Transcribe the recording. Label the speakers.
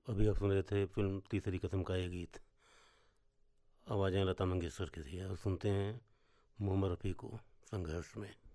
Speaker 1: अभी आप सुन रहे थे फिल्म तीसरी कसम का ये गीत। आवाज़ें लता मंगेशकर की थी। अब सुनते हैं मोहम्मद रफ़ी को संघर्ष में।